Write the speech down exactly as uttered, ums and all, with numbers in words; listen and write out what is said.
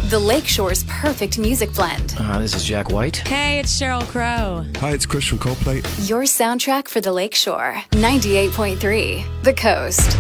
The Lakeshore's perfect music blend. Uh, this is Jack White. Hey, it's Sheryl Crow. Hi, it's Chris from Coldplay. Your soundtrack for the Lakeshore. ninety-eight point three The Coast.